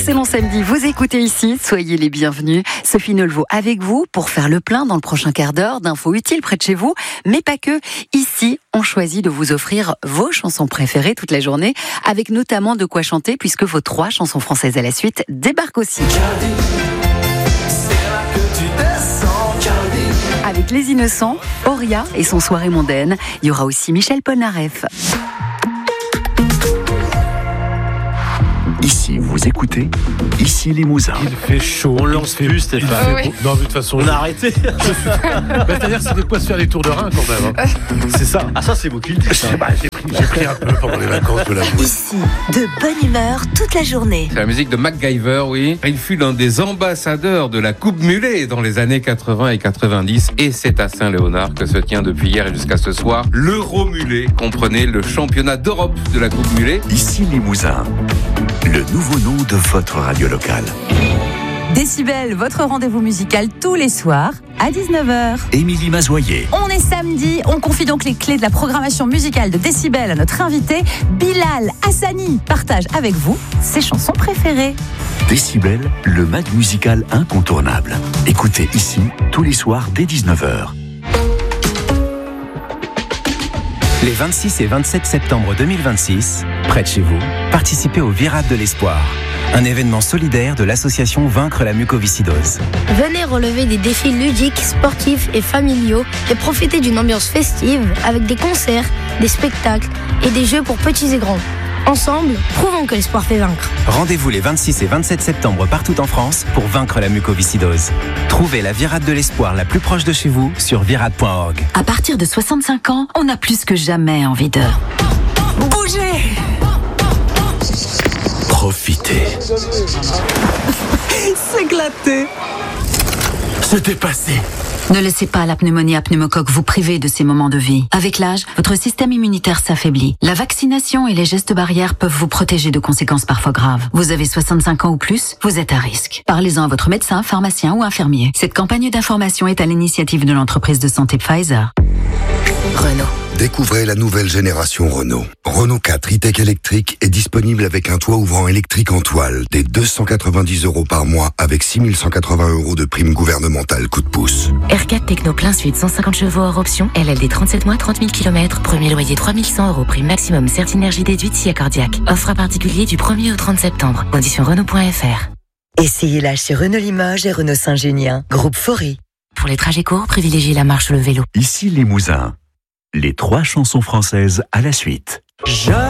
excellent samedi. Vous écoutez ici, soyez les bienvenus. Sophie Nolvaud avec vous pour faire le plein dans le prochain quart d'heure d'infos utiles près de chez vous. Mais pas que. Ici, on choisit de vous offrir vos chansons préférées toute la journée, avec notamment de quoi chanter puisque vos 3 chansons françaises à la suite débarquent aussi. Avec Les Innocents, Auria et son Soirée mondaine, il y aura aussi Michel Polnareff. Ici, vous écoutez, ici Limousin. Il fait chaud. On lance plus, Stéphane. Non, mais de toute façon, on a arrêté. C'est-à-dire que c'est des fois se faire des tours de rein quand même. Hein. C'est ça. Ah, ça, c'est beau qu'il dit. J'ai pris un peu pendant les vacances de la boîte. Ici, de bonne humeur toute la journée. C'est la musique de MacGyver, oui. Il fut l'un des ambassadeurs de la Coupe Mulet dans les années 80 et 90. Et c'est à Saint-Léonard que se tient depuis hier et jusqu'à ce soir l'Euro Mulet. Comprenez le championnat d'Europe de la Coupe Mulet. Ici Limousin, le nouveau nom de votre radio locale. Décibel, votre rendez-vous musical tous les soirs à 19h. Émilie Mazoyer. On est samedi, on confie donc les clés de la programmation musicale de Décibel à notre invité. Bilal Hassani partage avec vous ses chansons préférées. Décibel, le mag musical incontournable. Écoutez ici tous les soirs dès 19h. Les 26 et 27 septembre 2026, près de chez vous, participez au Virade de l'Espoir, un événement solidaire de l'association Vaincre la mucoviscidose. Venez relever des défis ludiques, sportifs et familiaux et profiter d'une ambiance festive avec des concerts, des spectacles et des jeux pour petits et grands. Ensemble, prouvons que l'espoir fait vaincre. Rendez-vous les 26 et 27 septembre partout en France pour vaincre la mucoviscidose. Trouvez la Virade de l'Espoir la plus proche de chez vous sur virade.org. À partir de 65 ans, on a plus que jamais envie de bouger. Profitez. S'éclater. Se dépasser. Ne laissez pas la pneumonie à pneumocoque vous priver de ces moments de vie. Avec l'âge, votre système immunitaire s'affaiblit. La vaccination et les gestes barrières peuvent vous protéger de conséquences parfois graves. Vous avez 65 ans ou plus, vous êtes à risque. Parlez-en à votre médecin, pharmacien ou infirmier. Cette campagne d'information est à l'initiative de l'entreprise de santé Pfizer. Renault. Découvrez la nouvelle génération Renault. Renault 4 e-tech électrique est disponible avec un toit ouvrant électrique en toile dès 290 € par mois avec 6 180 € de prime gouvernementale coup de pouce. R4 Techno plein suite, 150 chevaux hors option. LLD 37 mois, 30 000 km. Premier loyer 3 100 €. Prime maximum Certinergie déduite si accordiaque. Offre à particulier du 1er au 30 septembre. Conditions Renault.fr. Essayez-la chez Renault Limoges et Renault Saint-Junien. Groupe Faury. Pour les trajets courts, privilégiez la marche ou le vélo. Ici Limousin. Les 3 chansons françaises à la suite.